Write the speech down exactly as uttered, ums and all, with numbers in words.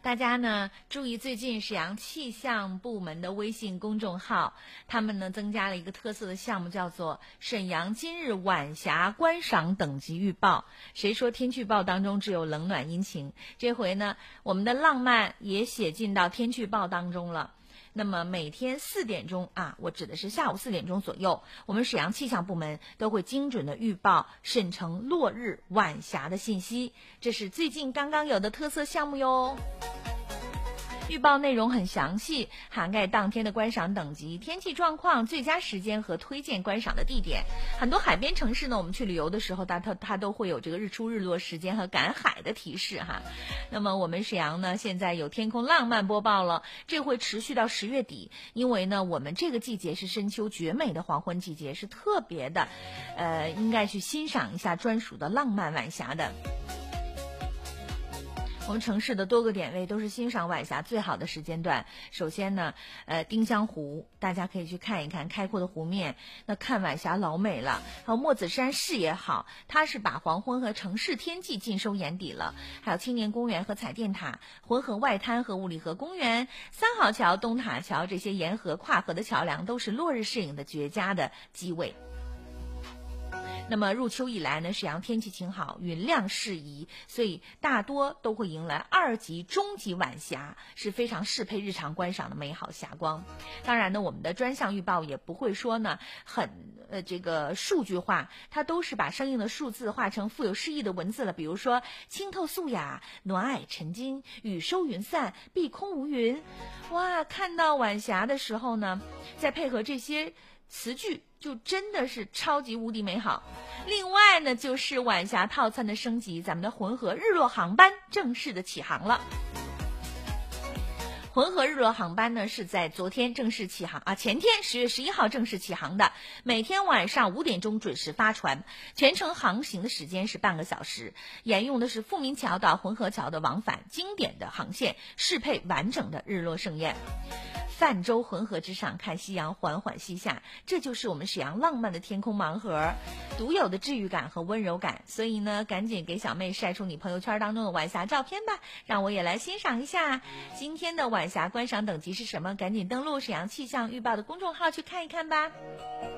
大家呢注意，最近沈阳气象部门的微信公众号，他们呢增加了一个特色的项目，叫做沈阳今日晚霞观赏等级预报。谁说天气预报当中只有冷暖阴晴？这回呢，我们的浪漫也写进到天气预报当中了。那么每天四点钟啊，我指的是下午四点钟左右，我们沈阳气象部门都会精准的预报沈城落日晚霞的信息，这是最近刚刚有的特色项目哟。预报内容很详细，涵盖当天的观赏等级、天气状况、最佳时间和推荐观赏的地点。很多海边城市呢，我们去旅游的时候，它它它都会有这个日出日落时间和赶海的提示哈。那么我们沈阳呢，现在有天空浪漫播报了，这会持续到十月底，因为呢，我们这个季节是深秋绝美的黄昏季节，是特别的，呃，应该去欣赏一下专属的浪漫晚霞的。我们城市的多个点位都是欣赏晚霞最好的时间段。首先呢，呃，丁香湖大家可以去看一看开阔的湖面，那看晚霞老美了。还有墨子山视野好，它是把黄昏和城市天际尽收眼底了。还有青年公园和彩电塔、浑河外滩和五里河公园、三好桥、东塔桥这些沿河跨河的桥梁，都是落日摄影的绝佳的机位。那么入秋以来呢，沈阳天气晴好，云量适宜，所以大多都会迎来二级、中级晚霞，是非常适配日常观赏的美好霞光。当然呢，我们的专项预报也不会说呢很呃这个数据化，它都是把相应的数字化成富有诗意的文字了。比如说清透素雅、暖霭沉金、雨收云散、碧空无云。哇，看到晚霞的时候呢，再配合这些词句，就真的是超级无敌美好。另外呢，就是晚霞套餐的升级，咱们的浑河日落航班正式的起航了。浑河日落航班呢是在昨天正式起航啊，前天十月十一号正式起航的，每天晚上五点钟准时发船，全程航行的时间是半个小时，沿用的是富民桥到浑河桥的往返经典的航线，适配完整的日落盛宴。泛舟浑河之上，看夕阳缓缓西下，这就是我们沈阳浪漫的天空盲盒，独有的治愈感和温柔感。所以呢，赶紧给小妹晒出你朋友圈当中的晚霞照片吧，让我也来欣赏一下今天的晚霞观赏等级是什么。赶紧登录沈阳气象预报的公众号去看一看吧。